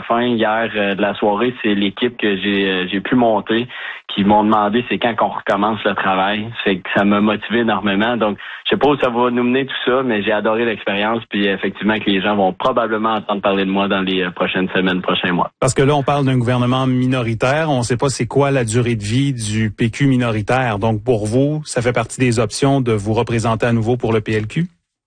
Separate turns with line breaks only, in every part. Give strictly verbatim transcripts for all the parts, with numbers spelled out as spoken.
la fin hier euh, de la soirée, c'est l'équipe que j'ai euh, j'ai pu monter qui m'ont demandé c'est quand qu'on recommence le travail. Fait que ça m'a motivé énormément. Donc, je sais pas où ça va nous mener tout ça, mais j'ai adoré l'expérience. Puis effectivement que les gens vont probablement entendre parler de moi dans les prochaines semaines, prochains mois.
Parce que là, on parle d'un gouvernement minoritaire. On ne sait pas c'est quoi la durée de vie du P Q minoritaire. Donc, pour vous, ça fait partie des options de vous représenter à nouveau pour le P L Q?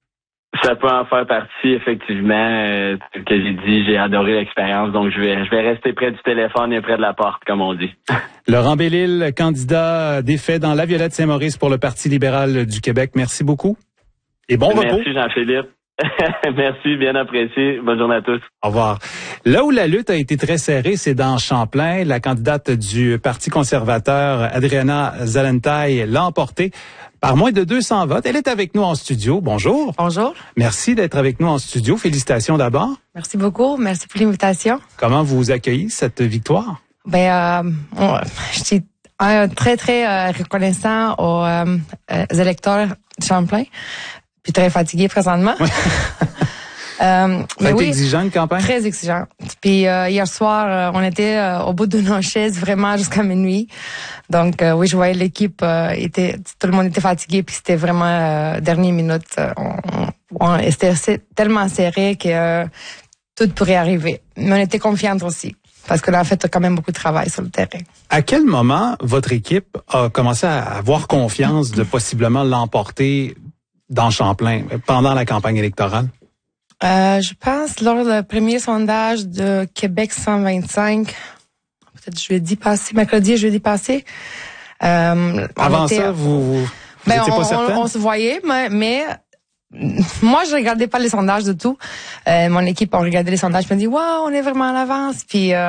Ça peut en faire partie, effectivement. Euh, que j'ai dit, j'ai adoré l'expérience, donc je vais je vais rester près du téléphone et près de la porte, comme on dit.
Laurent Bellil, candidat défait dans La Violette Saint-Maurice pour le Parti libéral du Québec. Merci beaucoup. Et bon repos.
Merci Jean-Philippe. Merci, bien apprécié. Bonne journée à tous.
Au revoir. Là où la lutte a été très serrée, c'est dans Champlain. La candidate du Parti conservateur, Adriana Zalentay, l'a emportée par moins de deux cents votes. Elle est avec nous en studio. Bonjour.
Bonjour.
Merci d'être avec nous en studio. Félicitations d'abord.
Merci beaucoup. Merci pour l'invitation.
Comment vous accueillez cette victoire?
Ben, euh, on, je suis euh, très, très euh, reconnaissant aux euh, euh, électeurs de Champlain. Puis très fatigué présentement.
Oui.
euh,
Ça a été
oui,
exigeant une campagne?
Très exigeant. Puis euh, hier soir, euh, on était euh, au bout de nos chaises vraiment jusqu'à minuit. Donc euh, oui, je voyais l'équipe euh, était tout le monde était fatigué puis c'était vraiment euh, dernière minute. Euh, on, on, c'était tellement serré que euh, tout pourrait arriver. Mais on était confiante aussi. Parce que là, en fait, on a quand même beaucoup de travail sur le terrain.
À quel moment votre équipe a commencé à avoir confiance de possiblement l'emporter dans Champlain, pendant la campagne électorale?
Euh, je pense lors du premier sondage de Québec cent vingt-cinq, peut-être jeudi passé, mercredi, jeudi passé. Euh,
Avant
était,
ça, vous, vous
ben
étiez
on,
pas certaine?
On, on se voyait, mais, mais moi, je regardais pas les sondages du tout. Euh, mon équipe a regardé les sondages, me dit, waouh, on est vraiment à l'avance. Puis euh,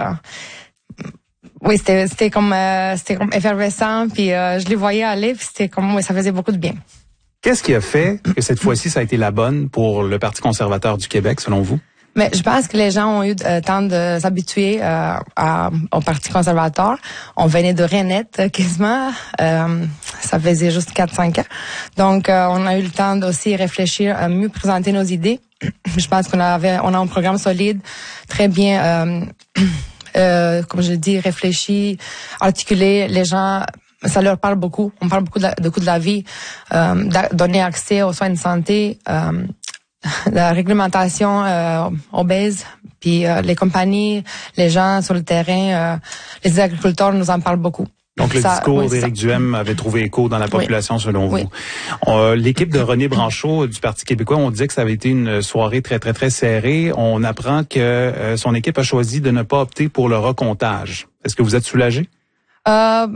oui, c'était c'était comme euh, c'était comme effervescent. Puis euh, je les voyais aller, puis c'était comme oui, ça faisait beaucoup de bien.
Qu'est-ce qui a fait que cette fois-ci, ça a été la bonne pour le Parti conservateur du Québec, selon vous?
Mais je pense que les gens ont eu le temps de s'habituer euh, à, au Parti conservateur. On venait de renaître euh, quasiment. Euh, ça faisait juste quatre cinq ans. Donc, euh, on a eu le temps aussi réfléchir à mieux présenter nos idées. Je pense qu'on avait, on a un programme solide, très bien, euh, euh, comme je l'ai dit, réfléchi, articulé. Les gens, ça leur parle beaucoup. On parle beaucoup de, la, de coût de la vie, euh, donner accès aux soins de santé, euh, la réglementation euh, obèse, puis euh, les compagnies, les gens sur le terrain, euh, les agriculteurs nous en parlent beaucoup.
Donc, le
ça,
discours
oui,
d'Éric Duhem avait trouvé écho dans la population, oui. selon
oui.
vous. On, l'équipe de René Branchot du Parti québécois, on disait que ça avait été une soirée très, très, très serrée. On apprend que euh, son équipe a choisi de ne pas opter pour le recomptage. Est-ce que vous êtes soulagé?
Euh...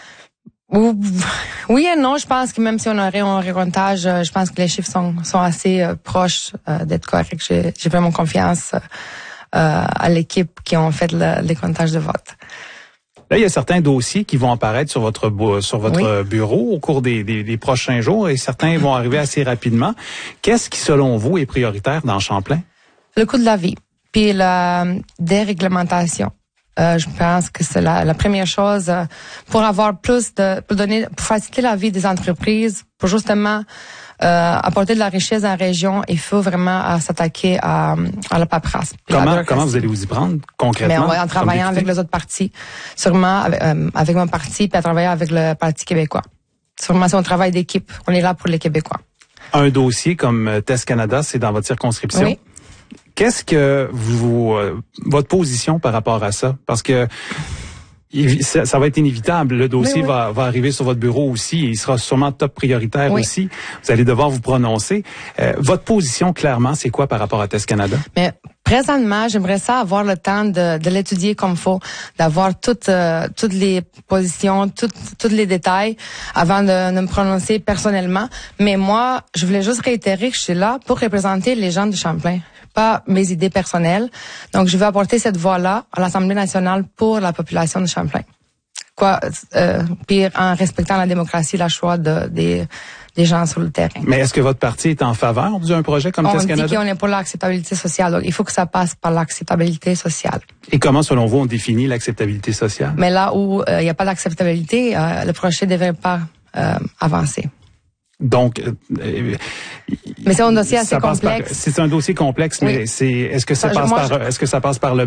Oui et non, je pense que même si on aurait un recomptage, je pense que les chiffres sont, sont assez euh, proches euh, d'être corrects. J'ai, j'ai vraiment confiance euh, à l'équipe qui ont fait le, les comptages de vote.
Là, il y a certains dossiers qui vont apparaître sur votre sur votre oui. bureau au cours des, des, des prochains jours et certains vont arriver assez rapidement. Qu'est-ce qui, selon vous, est prioritaire dans Champlain?
Le coût de la vie, puis la déréglementation. Euh, je pense que c'est la, la première chose euh, pour avoir plus de, pour donner, pour faciliter la vie des entreprises, pour justement euh, apporter de la richesse dans la région. Il faut vraiment euh, s'attaquer à, à la paperasse.
Comment, comment vous allez vous y prendre concrètement?
Mais on va en travaillant avec les autres partis, sûrement avec, euh, avec mon parti, puis à travailler avec le Parti québécois. Sûrement c'est un travail d'équipe. On est là pour les Québécois.
Un dossier comme Test Canada, c'est dans votre circonscription?
Oui.
Qu'est-ce que vous, euh, votre position par rapport à ça? Parce que ça, ça va être inévitable. Le dossier oui. va, va arriver sur votre bureau aussi. Et il sera sûrement top prioritaire oui. aussi. Vous allez devoir vous prononcer. Euh, votre position, clairement, c'est quoi par rapport à Test Canada?
Mais présentement, j'aimerais ça avoir le temps de, de l'étudier comme faut, d'avoir toutes euh, toutes les positions, toutes tous les détails avant de, de me prononcer personnellement. Mais moi, je voulais juste réitérer que je suis là pour représenter les gens de Champlain, pas mes idées personnelles. Donc, je vais apporter cette voix-là à l'Assemblée nationale pour la population de Champlain. Quoi, euh, pire en respectant la démocratie, le choix de, des des gens sur le terrain.
Mais est-ce que votre parti est en faveur d'un projet comme Test Canada?
On dit qu'on est pour l'acceptabilité sociale. Donc, il faut que ça passe par l'acceptabilité sociale.
Et comment, selon vous, on définit l'acceptabilité sociale?
Mais là où il euh, n'y a pas d'acceptabilité, euh, le projet ne devrait pas euh, avancer.
Donc, euh,
mais c'est un dossier assez complexe.
Par, c'est un dossier complexe, mais oui. c'est est-ce que ça, ça passe moi, par je... est-ce que ça passe par le